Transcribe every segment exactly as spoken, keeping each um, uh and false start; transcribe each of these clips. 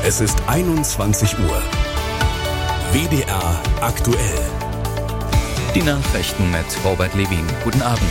Es ist einundzwanzig Uhr. W D R aktuell. Die Nachrichten mit Robert Levin. Guten Abend.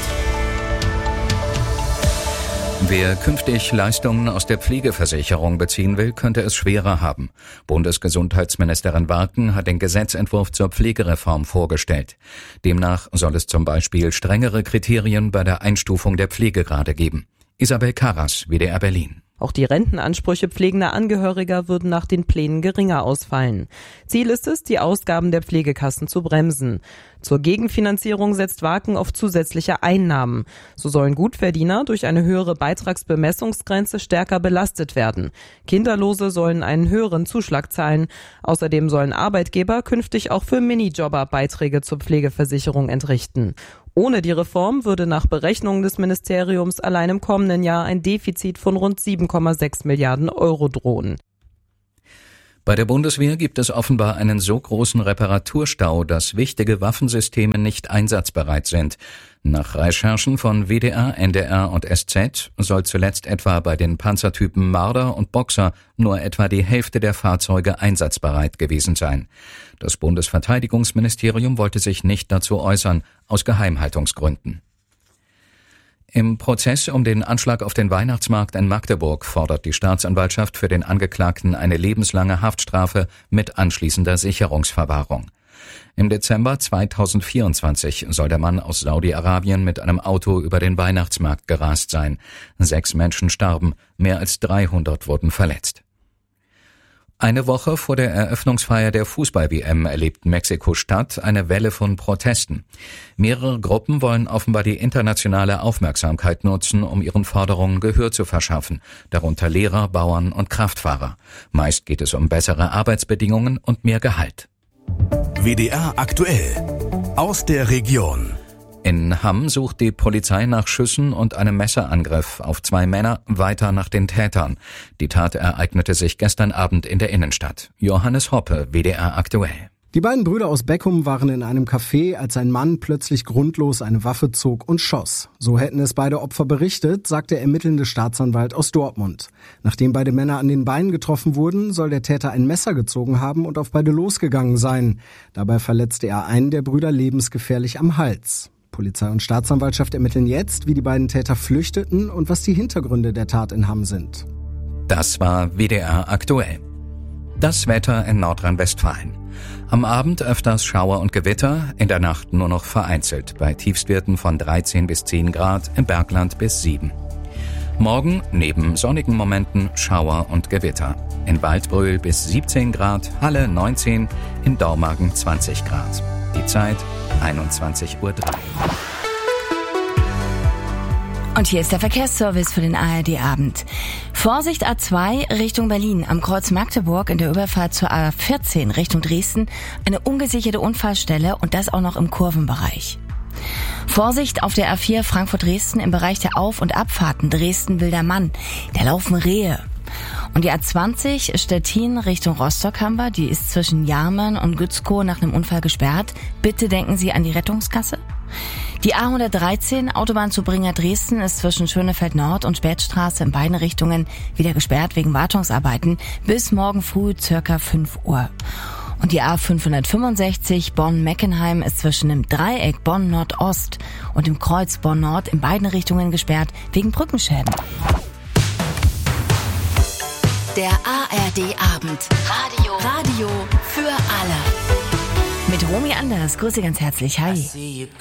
Wer künftig Leistungen aus der Pflegeversicherung beziehen will, könnte es schwerer haben. Bundesgesundheitsministerin Warken hat den Gesetzentwurf zur Pflegereform vorgestellt. Demnach soll es zum Beispiel strengere Kriterien bei der Einstufung der Pflegegrade geben. Isabel Karras, W D R Berlin. Auch die Rentenansprüche pflegender Angehöriger würden nach den Plänen geringer ausfallen. Ziel ist es, die Ausgaben der Pflegekassen zu bremsen. Zur Gegenfinanzierung setzt Warken auf zusätzliche Einnahmen. So sollen Gutverdiener durch eine höhere Beitragsbemessungsgrenze stärker belastet werden. Kinderlose sollen einen höheren Zuschlag zahlen. Außerdem sollen Arbeitgeber künftig auch für Minijobber Beiträge zur Pflegeversicherung entrichten. Ohne die Reform würde nach Berechnungen des Ministeriums allein im kommenden Jahr ein Defizit von rund sieben Komma sechs Milliarden Euro drohen. Bei der Bundeswehr gibt es offenbar einen so großen Reparaturstau, dass wichtige Waffensysteme nicht einsatzbereit sind. Nach Recherchen von W D R, N D R und S Z soll zuletzt etwa bei den Panzertypen Marder und Boxer nur etwa die Hälfte der Fahrzeuge einsatzbereit gewesen sein. Das Bundesverteidigungsministerium wollte sich nicht dazu äußern, aus Geheimhaltungsgründen. Im Prozess um den Anschlag auf den Weihnachtsmarkt in Magdeburg fordert die Staatsanwaltschaft für den Angeklagten eine lebenslange Haftstrafe mit anschließender Sicherungsverwahrung. Im Dezember zweitausendvierundzwanzig soll der Mann aus Saudi-Arabien mit einem Auto über den Weihnachtsmarkt gerast sein. Sechs Menschen starben, mehr als dreihundert wurden verletzt. Eine Woche vor der Eröffnungsfeier der Fußball-W M erlebt Mexiko-Stadt eine Welle von Protesten. Mehrere Gruppen wollen offenbar die internationale Aufmerksamkeit nutzen, um ihren Forderungen Gehör zu verschaffen, darunter Lehrer, Bauern und Kraftfahrer. Meist geht es um bessere Arbeitsbedingungen und mehr Gehalt. W D R aktuell. Aus der Region. In Hamm sucht die Polizei nach Schüssen und einem Messerangriff auf zwei Männer, weiter nach den Tätern. Die Tat ereignete sich gestern Abend in der Innenstadt. Johannes Hoppe, W D R aktuell. Die beiden Brüder aus Beckum waren in einem Café, als ein Mann plötzlich grundlos eine Waffe zog und schoss. So hätten es beide Opfer berichtet, sagt der ermittelnde Staatsanwalt aus Dortmund. Nachdem beide Männer an den Beinen getroffen wurden, soll der Täter ein Messer gezogen haben und auf beide losgegangen sein. Dabei verletzte er einen der Brüder lebensgefährlich am Hals. Polizei und Staatsanwaltschaft ermitteln jetzt, wie die beiden Täter flüchteten und was die Hintergründe der Tat in Hamm sind. Das war W D R aktuell. Das Wetter in Nordrhein-Westfalen. Am Abend öfters Schauer und Gewitter, in der Nacht nur noch vereinzelt, bei Tiefstwerten von dreizehn bis zehn Grad, im Bergland bis sieben. Morgen neben sonnigen Momenten Schauer und Gewitter. In Waldbröl bis siebzehn Grad, Halle neunzehn, in Dormagen zwanzig Grad. Die Zeit einundzwanzig Uhr drei. Und hier ist der Verkehrsservice für den A R D-Abend. Vorsicht A zwei Richtung Berlin, am Kreuz Magdeburg in der Überfahrt zur A vierzehn Richtung Dresden, eine ungesicherte Unfallstelle und das auch noch im Kurvenbereich. Vorsicht auf der A vier Frankfurt-Dresden im Bereich der Auf- und Abfahrten Dresden-Wildermann, da laufen Rehe. Und die A zwanzig Stettin Richtung Rostock haben wir, die ist zwischen Jarmen und Gützkow nach einem Unfall gesperrt. Bitte denken Sie an die Rettungskasse. Die A hundertdreizehn Autobahnzubringer Dresden ist zwischen Schönefeld Nord und Spätstraße in beiden Richtungen wieder gesperrt wegen Wartungsarbeiten bis morgen früh circa fünf Uhr. Und die A fünfhundertfünfundsechzig Bonn-Meckenheim ist zwischen dem Dreieck Bonn-Nordost und dem Kreuz Bonn-Nord in beiden Richtungen gesperrt wegen Brückenschäden. Der A R D-Abend. Radio. Radio für alle. Mit Romy Anders. Grüße ganz herzlich. Hi.